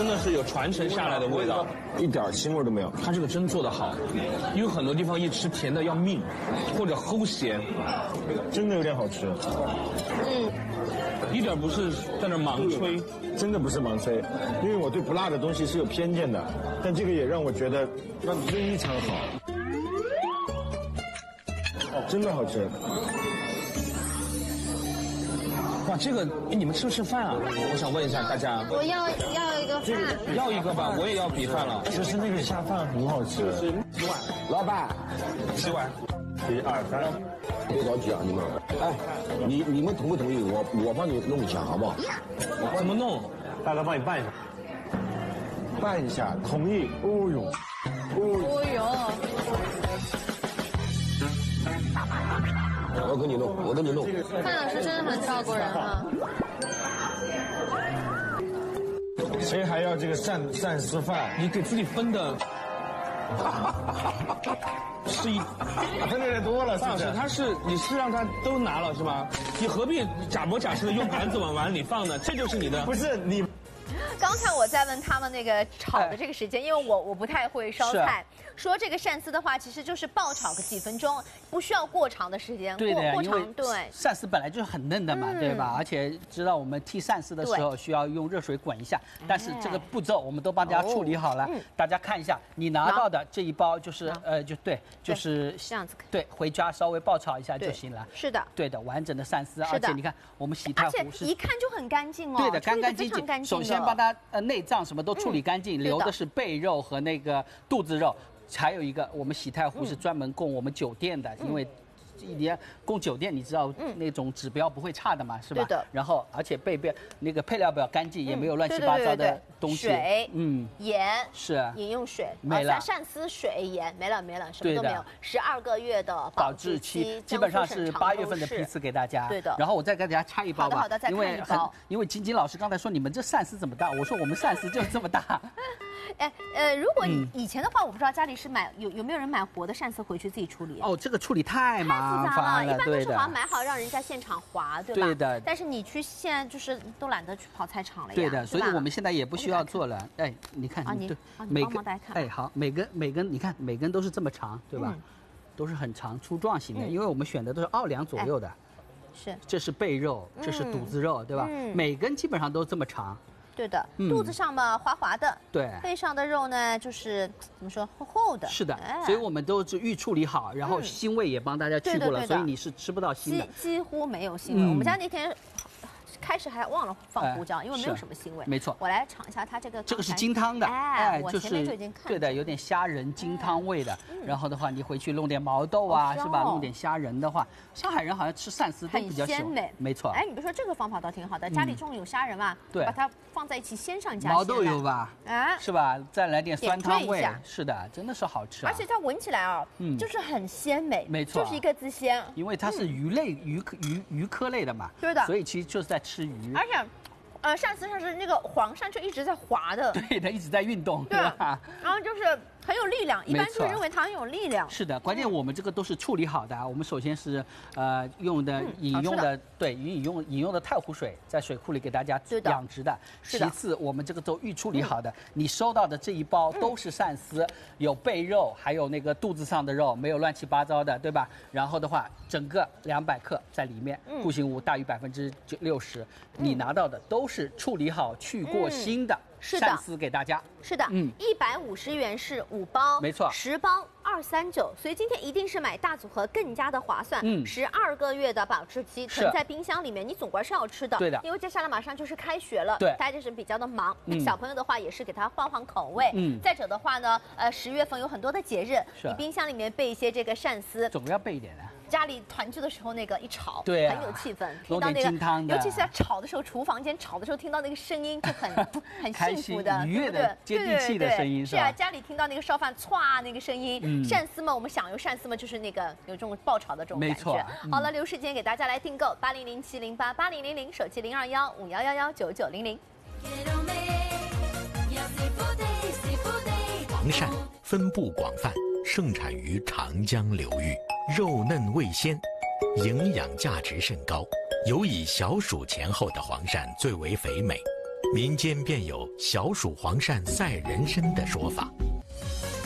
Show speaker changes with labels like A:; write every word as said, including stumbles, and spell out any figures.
A: 真的是有传承下来的味道，
B: 一点腥味都没有。
A: 它这个真做得好，因为很多地方一吃甜的要命，或者齁咸，
B: 真的有点好吃。
C: 嗯，
A: 一点不是在那盲吹，
B: 真的不是盲吹，因为我对不辣的东西是有偏见的，但这个也让我觉得非常好，真的好吃。
A: 哇，这个你们吃不吃饭啊？我想问一下大家。
C: 我要要一个饭。
A: 要一个吧，我也要米饭了。
B: 其实那个下饭很好吃。
A: 洗碗，
B: 老板，
A: 洗碗。
B: 一二三，
D: 别着急啊，你们。哎，你你们同不同意？我我帮你弄一下，好不好？
A: 怎么弄？
B: 大哥帮你拌一下。拌一下，同意。哦呦，
C: 哦呦。
D: 我给你弄，我给你弄。
C: 范老师真的很照顾人啊。
B: 谁还要这个鳝鳝丝饭？
A: 你给自己分的是一，
B: 分的有点多了。
A: 范老师，他是你是让他都拿了是吧？你何必假模假式的用盘子往碗里放呢？这就是你的。
B: 不是你。
C: 刚才我在问他们那个炒的这个时间，因为我我不太会烧菜，说这个鳝丝的话，其实就是爆炒个几分钟，不需要过长的时间。
E: 对的，
C: 过过
E: 因为
C: 长对。
E: 鳝丝本来就是很嫩的嘛，对吧？而且知道我们剔鳝丝的时候需要用热水滚一下，但是这个步骤我们都帮大家处理好了。大家看一下，你拿到的这一包就是呃，就对，就是
C: 这样子。
E: 对，回家稍微爆炒一下就行了。
C: 是的。
E: 对的，完整的鳝丝，而且你看我们洗太湖是，
C: 一看就很干净哦。
E: 对的，干干净净。首先帮它呃内脏什么都处理干净，留的是背肉和那个肚子肉。还有一个，我们洗太湖是专门供我们酒店的，因为一年供酒店，你知道那种指标不会差的嘛，是吧？
C: 对的。
E: 然后而且背背那个配料表干净，也没有乱七八糟的东西。
C: 水，
E: 嗯，
C: 盐
E: 是
C: 饮用水，
E: 没了。
C: 鳝丝、水、盐没了没了，什么都没有。十二个月的保质期，
E: 基本上是八月份的批次给大家。
C: 对的。
E: 然后我再给大家拆一包吧。
C: 好的好的，再看一包。
E: 因为晶晶老师刚才说你们这鳝丝这么大，我说我们鳝丝就这么大。
C: 哎，呃，如果你以前的话，我不知道家里是买有有没有人买活的鳝丝回去自己处理？
E: 哦，这个处理太麻烦了，
C: 一般都是好像买好让人家现场划，对吧？
E: 对的。
C: 但是你去现在就是都懒得去跑菜场了呀。
E: 对的，所以我们现在也不需要做了。哎，你看，
C: 啊，你
E: 对，
C: 每根
E: 哎好，每根每根你看每根都是这么长，对吧？都是很长粗壮型的，因为我们选的都是二两左右的。
C: 是。
E: 这是背肉，这是肚子肉，对吧？每根基本上都这么长。
C: 对的，肚子上嘛滑滑的，
E: 对，
C: 背上的肉呢就是怎么说厚厚的。
E: 是的，所以我们都是预处理好，然后腥味也帮大家去过了，所以你是吃不到腥的，
C: 几乎没有腥味。我们家那天开始还忘了放胡椒，因为没有什么腥味。
E: 没错，
C: 我来尝一下它这个。
E: 这个是金汤的，
C: 哎，我前面就已经看。
E: 对的，有点虾仁金汤味的。然后的话，你回去弄点毛豆啊，是吧？弄点虾仁的话，上海人好像吃鳝丝都比较喜欢。没错。
C: 哎，你别说这个方法倒挺好的，家里种有虾仁嘛，
E: 对，
C: 把它放在一起鲜上加
E: 毛豆油吧，
C: 啊，
E: 是吧？再来点酸汤味，是的，真的是好吃。
C: 而且它闻起来啊，嗯，就是很鲜美，
E: 没错，
C: 就是一个字鲜。
E: 因为它是鱼类、鱼鱼鱼科类的嘛，
C: 对的，
E: 所以其实就是在吃鱼。
C: 而且。呃，鳝丝上是那个黄鳝就一直在滑的，
E: 对，它一直在运动，
C: 对吧？然后就是很有力量，一般就认为它很有力量。
E: 是的，关键我们这个都是处理好的啊。我们首先是呃用的饮用的，对，饮用饮用的太湖水，在水库里给大家养殖的。其次，我们这个都预处理好的，你收到的这一包都是鳝丝，有背肉，还有那个肚子上的肉，没有乱七八糟的，对吧？然后的话，整个两百克在里面，固形物大于百分之六十，你拿到的都是。是处理好、去过腥的鳝丝给大家。
C: 是的，嗯，一百五十元是五包，
E: 没错，
C: 十包二三九，所以今天一定是买大组合更加的划算。嗯，十二个月的保质期，囤在冰箱里面，你总归是要吃的。
E: 对的，
C: 因为接下来马上就是开学了，
E: 对，
C: 大家就是比较的忙。嗯，小朋友的话也是给他换换口味。嗯，再者的话呢，呃，十月份有很多的节日，你冰箱里面备一些这个鳝丝，
E: 总要备一点的。
C: 家里团聚的时候，那个一炒，
E: 对、
C: 啊，很有气氛。听到那个，尤其是在炒的时候，厨房间炒的时候，听到那个声音就很很幸福的、
E: 愉悦的、接地气的声音，
C: 是啊，家里听到那个烧饭歘那个声音，嗯、鳝丝嘛，我们想有鳝丝嘛，就是那个有这种爆炒的这种感觉。
E: 没错。
C: 嗯、好了，留时间给大家来订购八零零七零八八零零零，手机零二幺五幺幺幺九九零零。
F: 黄鳝分布广泛，盛产于长江流域。肉嫩味鲜，营养价值甚高，尤以小暑前后的黄鳝最为肥美。 民间便有小暑黄鳝赛人参的说法。